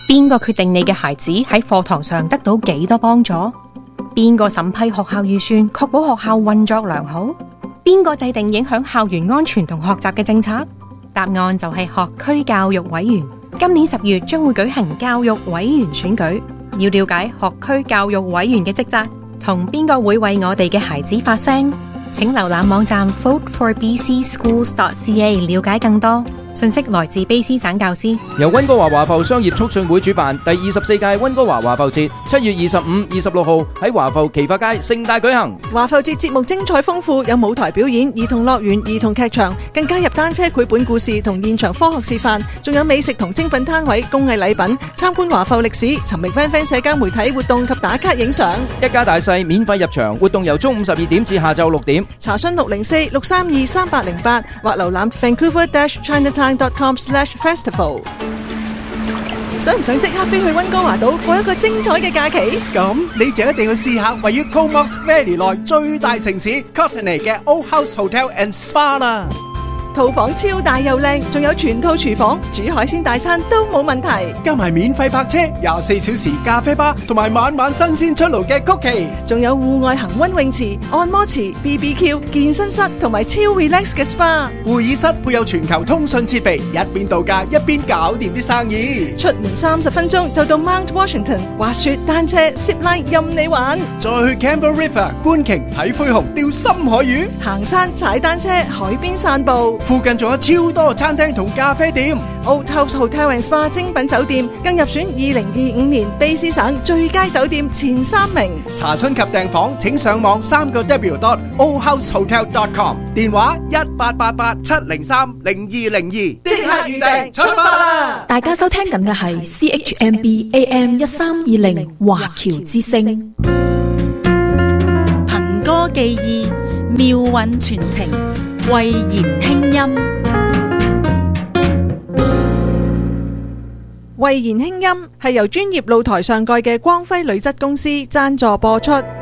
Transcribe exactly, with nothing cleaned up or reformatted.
邊個決定你嘅孩子喺課堂上得到幾多幫助？邊個審批學校預算，確保學校運作良好？邊個制定影響校園安全同學習嘅政策？答案就係學區教育委員。今年十月將會舉行教育委員選舉，要了解學區教育委員嘅職責，同邊個會為我哋嘅孩子發聲？請瀏覽網站 vote for b c schools dot c a 了解更多。信息來自卑詩省教師。 由溫哥華華埠商業促進會主辦第二十四屆溫哥華華埠節，七月二十五、二十六號喺華埠奇發街盛大舉行。 華埠節節目精彩豐富，有舞台表演、兒童樂園、兒童劇場，更加入單車繪本故事同現場科學示範，仲有美食同精品攤位、工藝禮品，參觀華埠歷史，尋覓 friend friend 社交媒體活動及打卡影相。 一家大細免費入場，活動由中午十二點至下晝六點。 查詢六零四六三二三八零八或瀏覽 vancouver dash chinatown dot com slash festival。想唔想即刻飛去溫哥華島過一個精彩嘅假期？ 咁你就一定要試下位於 Comox Valley 內最大城市 Courtenay 嘅 Old House Hotel and Spa 啦。 套房超大又靚，仲有全套廚房，煮海鮮大餐都冇問題。 加埋免費泊車、廿四小時咖啡吧，同埋晚晚新鮮出爐嘅曲奇， 仲有戶外恆溫泳池、按摩池、B B Q、健身室同埋超 relax 嘅 SPA。 會議室配有全球通訊設備，一邊度假一邊搞掂啲生意。 出門三十分鐘就到 Mount Washington，滑雪、單車、zipline 任你玩。 再去 Campbell River 觀鯨、睇灰熊、釣深海魚， 行山、踩單車、海邊散步。 附近仲有超多餐廳同咖啡店。 Old House Hotel and Spa 精品酒店更入選二零二五年卑詩省最佳酒店前三名。 查詢及訂房請上網三個 w dot old house hotel dot com， 電話一八八八七零三零二零二，即刻預訂出發啦！ 大家收聽緊嘅係 C H M B A M 一三二零華僑之聲， 憑歌寄意，妙韻傳情，慧言輕音。 慧言輕音係由專業露台上蓋嘅光輝鋁質公司贊助播出。